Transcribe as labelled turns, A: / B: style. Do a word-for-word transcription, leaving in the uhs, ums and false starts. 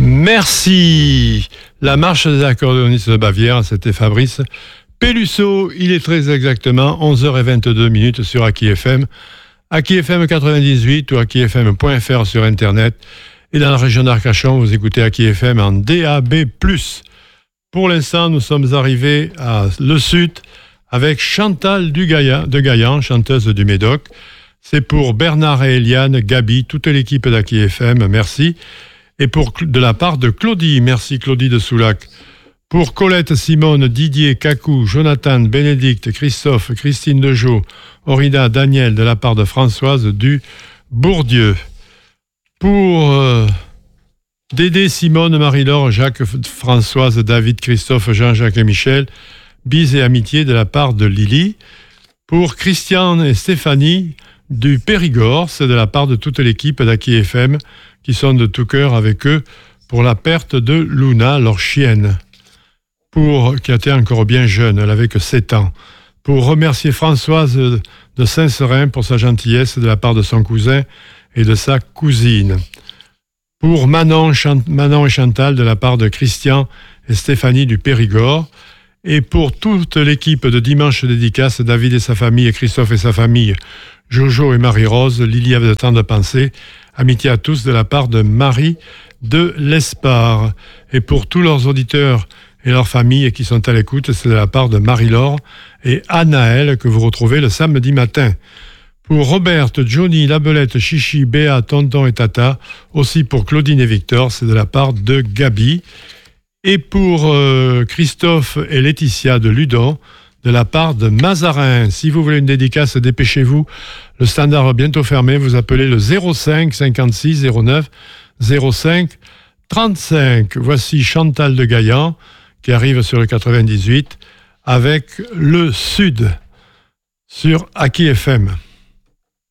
A: Merci. La marche des accordéonistes de Bavière, c'était Fabrice Pellusso. Il est très exactement onze heures vingt-deux minutes sur Aki F M, Aki F M quatre-vingt-dix-huit ou aki f m point f r sur Internet. Et dans la région d'Arcachon, vous écoutez Aki F M en D A B plus. Pour l'instant, nous sommes arrivés à Le Sud avec Chantal du Gaillan, de Gaillan, chanteuse du Médoc. C'est pour Bernard et Eliane, Gabi, toute l'équipe d'Aki F M, merci. Et pour, de la part de Claudie, merci Claudie de Soulac. Pour Colette, Simone, Didier, Cacou, Jonathan, Bénédicte, Christophe, Christine Dejeau, Orida, Daniel, de la part de Françoise du Bourdieu. Pour euh, Dédé, Simone, Marie-Laure, Jacques, Françoise, David, Christophe, Jean-Jacques et Michel, bise et amitié de la part de Lily. Pour Christian et Stéphanie du Périgord, c'est de la part de toute l'équipe d'Aki F M qui sont de tout cœur avec eux pour la perte de Luna, leur chienne, pour, qui était encore bien jeune, elle avait que sept ans. Pour remercier Françoise de Saint-Serin pour sa gentillesse de la part de son cousin et de sa cousine. Pour Manon, Chant- Manon et Chantal de la part de Christian et Stéphanie du Périgord. Et pour toute l'équipe de Dimanche Dédicace, David et sa famille et Christophe et sa famille, Jojo et Marie-Rose, Lily avait de temps de penser, amitié à tous de la part de Marie de l'Espard. Et pour tous leurs auditeurs et leurs familles qui sont à l'écoute, c'est de la part de Marie-Laure et Anaël que vous retrouvez le samedi matin. Pour Roberte, Johnny, Labelette, Chichi, Béa, Tonton et Tata, aussi pour Claudine et Victor, c'est de la part de Gabi. Et pour euh, Christophe et Laetitia de Ludon, de la part de Mazarin. Si vous voulez une dédicace, dépêchez-vous. Le standard va bientôt fermer. Vous appelez le zéro cinq cinquante-six zéro neuf zéro cinq trente-cinq. Voici Chantal de Gaillan qui arrive sur le quatre-vingt-dix-huit avec Le Sud sur Aki F M.